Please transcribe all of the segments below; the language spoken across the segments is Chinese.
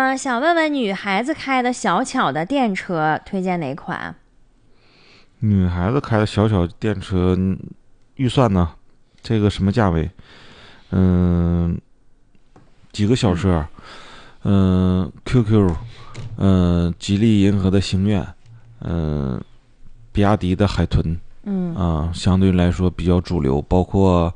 想问问女孩子开的小巧的电车推荐哪款？ 女孩子开的小小电车，预算呢？这个什么价位？几个小车？QQ，吉利银河的星愿，比亚迪的海豚，相对来说比较主流，包括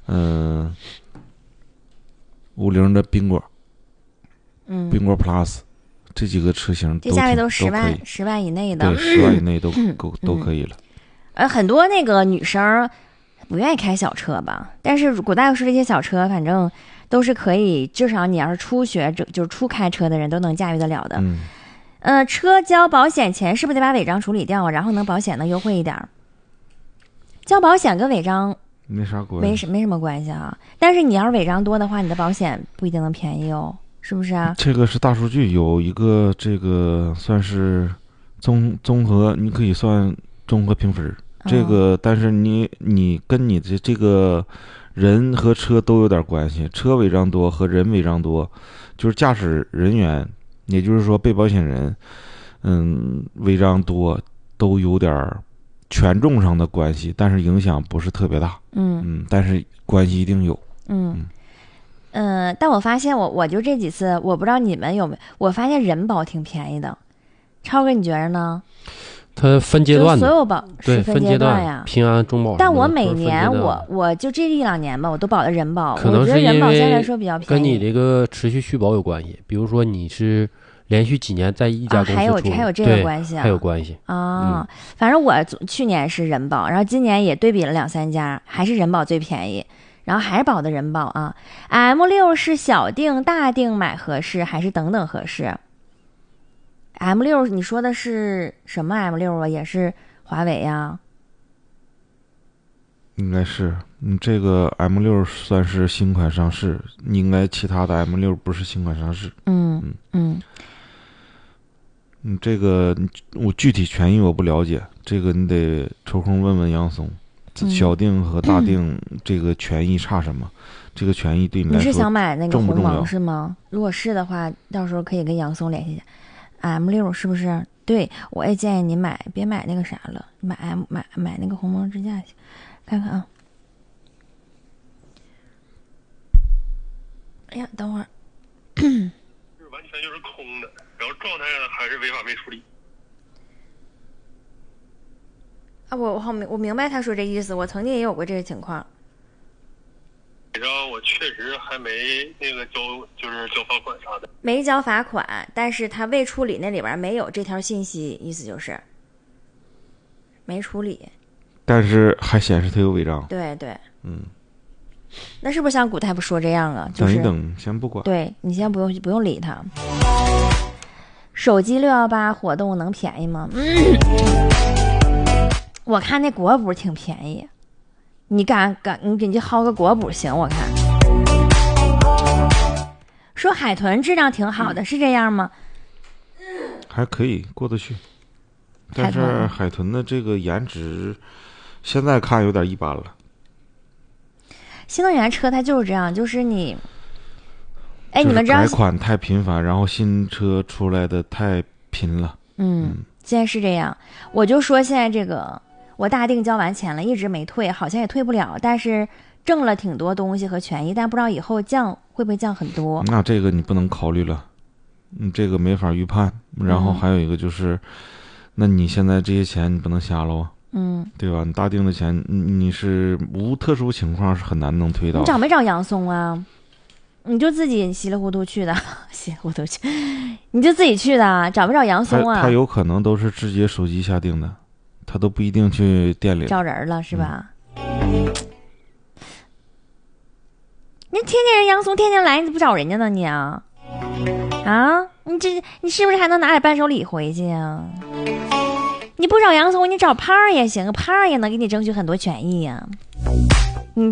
50的宾果，宾果 Plus。这几个车型这价位都10万以内的， 对，10万以内都可以了。 很多那个女生不愿意开小车吧，但是古代说这些小车，反正都是可以，至少你要是初学者，就是初开车的人都能驾驭得了的。车交保险前是不是得把违章处理掉啊？然后保险能优惠一点？交保险跟违章没啥关系， 没什么关系啊。但是你要是违章多的话，你的保险不一定能便宜哦。是不是啊？ 这个是大数据，有一个这个算是综合，你可以算综合评分。这个，但是你跟你的这个人和车都有点关系，车违章多和人违章多，就是驾驶人员，也就是说被保险人，违章多都有点权重上的关系，但是影响不是特别大。但是关系一定有。 但我发现我就这几次，我不知道你们有没有，我发现人保挺便宜的。超哥，你觉得呢？ 它分阶段的， 所有保是分阶段呀， 平安、中保。 但我每年我就这1-2年吧，我都保的人保， 可能我觉得人保相对来说比较便宜。 跟你这个持续续保有关系，比如说你是连续几年在一家公司还有这个关系啊？ 还有关系啊。反正我去年是人保，然后今年也对比了2-3家，还是人保最便宜。然后还是保的人保啊。M6是小定大定买合适，还是等等合适？M6你说的是什么 M6啊？也是华为呀？ 应该是，这个 M6算是新款上市，应该其他的 M6不是新款上市。这个我具体权益我不了解，这个你得抽空问问杨松。小定和大定这个权益差什么？这个权益对你来说你是想买那个鸿蒙蒙是吗？如果是的话，到时候可以跟杨松联系一下。M6是不是？对，我也建议你别买那个啥了，买那个鸿蒙支架去，看看啊。哎呀，等会儿。 完全就是空的，然后状态还是违法没处理。 我明白他说这意思，我曾经也有过这个情况。 然后我确实还没那个交罚款啥的， 没交罚款，但是他未处理那里边没有这条信息，意思就是没处理， 但是还显示他有违章。 对，那是不是像古代不说这样啊？就是、 等一等，先不管。 对，你先不用理他。手机618活动能便宜吗？我看那国补挺便宜，你就薅个国补行，我看。说海豚质量挺好的，是这样吗？ 还可以过得去，但是海豚的这个颜值现在看有点一般了。 新能源车它就是这样，就是你，你们知道改款太频繁，然后新车出来的太频了。 现在是这样，我就说现在这个。我大定交完钱了，一直没退，好像也退不了，但是挣了挺多东西和权益，但不知道以后会不会降很多。 那这个你不能考虑了，这个没法预判。然后还有一个就是，那你现在这些钱你不能瞎喽，对吧？你大定的钱，你是无特殊情况是很难能退到。 你找没找杨松啊？你就自己稀里糊涂去的，稀里糊涂去，你就自己去的，找没找杨松啊？ 他有可能都是直接手机下定的。他都不一定去店里找人了，是吧？你天天人杨松天天来，你不找人家呢你啊？你是不是还能拿点伴手礼回去啊？你不找杨松，你找胖儿也行，胖儿也能给你争取很多权益呀。